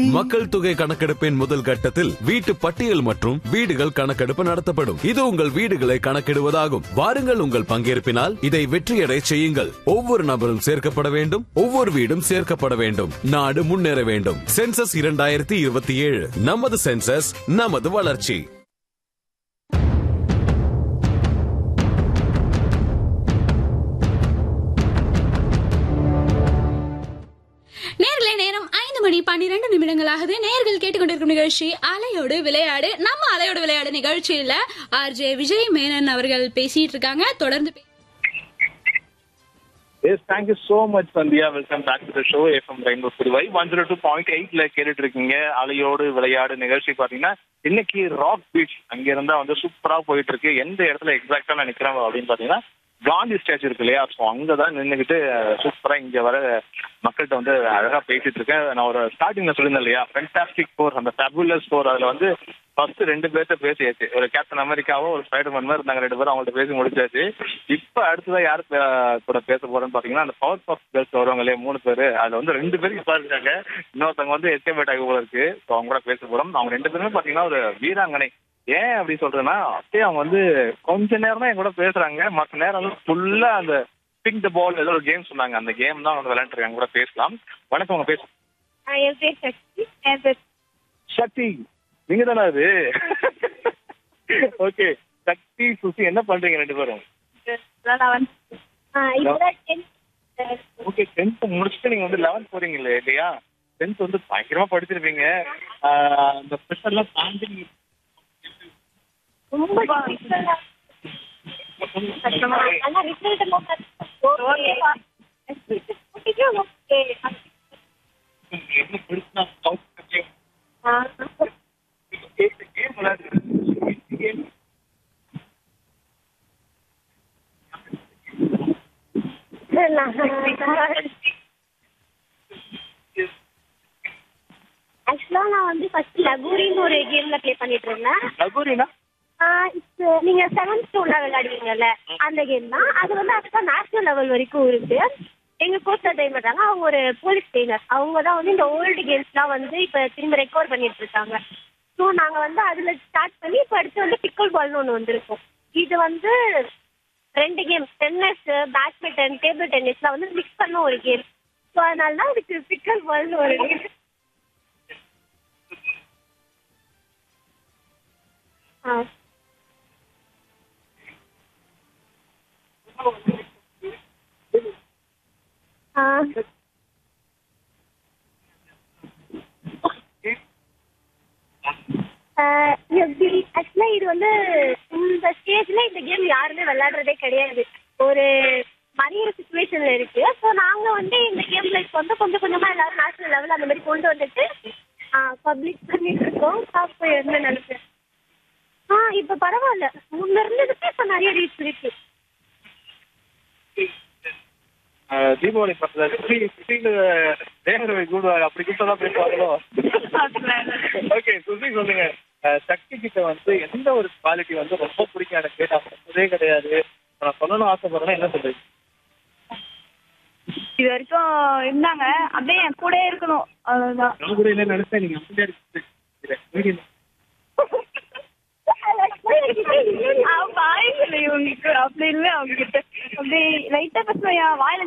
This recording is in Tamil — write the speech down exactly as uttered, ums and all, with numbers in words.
மக்கள் தொகை கணக்கெடுப்பின் முதல் கட்டத்தில் வீட்டு பட்டியல் மற்றும் வீடுகள் கணக்கெடுப்பு நடத்தப்படும். இது உங்கள் வீடுகளை கணக்கிடுவதாகும். வாருங்கள், உங்கள் பங்கேற்பினால் இதை வெற்றியடை செய்யுங்கள். ஒவ்வொரு நபரும் சேர்க்கப்பட வேண்டும், ஒவ்வொரு வீடும் சேர்க்கப்பட வேண்டும். நாடு முன்னேற வேண்டும். சென்சஸ் இரண்டாயிரத்தி இருபத்தி ஏழு, நமது சென்சஸ், நமது வளர்ச்சி. நேர்களே, நேரம் ஐந்து மணி பன்னிரண்டு நிமிடங்களாகுது. நேர்கள் கேட்டுக்கொண்டிருக்கும் நிகழ்ச்சி அலையோடு விளையாடு. நம்ம அலையோடு விளையாடு நிகழ்ச்சியில ஆர்ஜே விஜய் மேனன் அவர்கள் பேசிட்டு இருக்காங்க. தொடர்ந்து Yes, thank you so much, Sandhya. Welcome back to the show. F M Rainbow Puduvai one oh two point eight ல கேட்டுட்டு இருக்கீங்க. அலையோடு விளையாடு நிகழ்ச்சி பாத்தீங்கன்னா இன்னைக்கு ராக் பீச் அங்க இருந்தா வந்து சூப்பரா போயிட்டு இருக்கு. எந்த இடத்துல எக்ஸாக்டா நான் நிக்கிறேன் அப்படின்னு பாத்தீங்கன்னா காந்தி ஸ்டாச்சு இருக்கு இல்லையா, ஸோ அங்கதான் நின்றுகிட்டு சூப்பரா இங்க வர மக்கள்கிட்ட வந்து அழகா பேசிட்டு இருக்கேன். நான் ஒரு ஸ்டார்டிங்ல சொல்லியிருந்தேன் இல்லையா, ஃபென்டாஸ்டிக் ஃபோர், அந்த ஃபேபுலஸ் ஃபோர், அதுல வந்து ஃபர்ஸ்ட் ரெண்டு பேர்த்த பேசியாச்சு. ஒரு கேப்டன் அமெரிக்காவோ ஒரு ஸ்பைடர்மேன் மாதிரி இருந்தாங்க, ரெண்டு பேரும் அவங்கள்ட்ட பேசி முடிச்சாச்சு. இப்ப அடுத்ததான் யாரு கூட பேச போறேன்னு பாத்தீங்கன்னா அந்த பவர் பஃப் கேர்ள்ஸ் வருவாங்க இல்லையா, மூணு பேரு. அதுல வந்து ரெண்டு பேருக்கு இப்ப இருக்காங்க, இன்னொருத்தவங்க வந்து எஸ்கேபேட் ஆகி போல இருக்கு. ஸோ அவங்க கூட பேச போறோம். அவங்க ரெண்டு பேருமே பாத்தீங்கன்னா ஒரு வீராங்கனை. ஏன் அப்படி சொல்றேன்னா, அப்படியே அவங்க வந்து கொஞ்ச நேரம் தான் என் கூட பேசுறாங்க, மற்ற நேரம் வந்து ஃபுல்லா அந்த பிக் த பால் ஏதோ ஒரு கேம் சொன்னாங்க, அந்த கேம் தான் அவங்க விளையாண்டுருக்காங்க. கூட பேசலாம். வணக்கம், அவங்க பேச. என் பேர் சக்தி. என் பேர் சக்தி, நீங்க தானே அது? ஓகே, சக்தி சுசி என்ன பண்றீங்க ரெண்டு பேரும்? ஓகே, டென்த் முடிச்சுட்டு நீங்க வந்து லெவன்த் போறீங்களே இல்லையா? டென்த் வந்து பயங்கரமா படிச்சிருப்பீங்க. அந்த ஸ்பெஷல்லாம் தாண்டி ரொம்ப ஆக்சுவலா நான் வந்து ஃபர்ஸ்ட் லகூரின்னு ஒரு கேம்ல பிளே பண்ணிட்டு இருந்தேன். லகூரினா நீங்க செவன்த் ஸ்டோன்ல விளையாடுவீங்கல்ல, அந்த கேம் தான். அது வந்து அதுதான் நேஷனல் லெவல் வரைக்கும் இருக்கு. எங்க கோச் டைம் பண்றாங்க, அவங்க ஒரு போலீஸ் ட்ரெயினர். அவங்க தான் வந்து இந்த ஓல்டு கேம்ஸ்லாம் வந்து இப்ப திரும்ப ரெக்கார்ட் பண்ணிட்டு இருக்காங்க. ஸோ நாங்க வந்து அதுல ஸ்டார்ட் பண்ணி இப்ப அடுத்து வந்து பிக்கல் பால்னு ஒண்ணு வந்திருக்கோம். இது வந்து ரெண்டு கேம், டென்னிஸ், பேட்மிண்டன், டேபிள் டென்னிஸ்லாம் வந்து மிக்ஸ் பண்ண ஒரு கேம். ஸோ அதனால தான் இதுக்கு பிக்கல் பால்னு ஒரு கேம். ஆ எப்படி ஆக்சுவலா இது வந்து இந்த ஸ்டேஜ்ல இந்த கேம் யாருமே விளையாடுறதே கிடையாது, ஒரு மறியற சுச்சுவேஷன்ல இருக்கு. ஸோ நாங்க வந்து இந்த கேம்ல இப்போ வந்து கொஞ்சம் கொஞ்சமா எல்லாரும் நேஷனல் லெவல் அந்த மாதிரி கொண்டு வந்துட்டு பப்ளிக் பண்ணிட்டு இருக்கோம். அப்போ என்ன நினைப்பேன், ஆ இப்ப பரவாயில்ல, முன்ன இருந்ததுக்கு இப்ப நிறைய ரீச் இருக்கு. தீபாவளி கூடுவாங்க, அப்படி கூப்பிட்டதான் பேசுவாங்களோ? ஓகே, சுசி சொல்லுங்க, சக்தி கிட்ட வந்து எந்த ஒரு குவாலிட்டி வந்து ரொம்ப பிடிக்கும் எனக்கு, நான் சொன்னதே கிடையாது, நான் சொல்லணும்னு ஆசைப்படுறேன்னா என்ன சொல்றீங்க? இது வரைக்கும் இருந்தாங்க, அப்படியே என் கூட இருக்கணும், அவ்வளவுதான். நான் கூட இல்லைன்னு நினைச்சேன், நீங்க அப்படியே இருக்கு. அவங்க ஆயுள் இவங்களுக்கு அப்படி இல்லை, அவங்க கிட்ட அப்படி லைட்டா பசங்க வாயில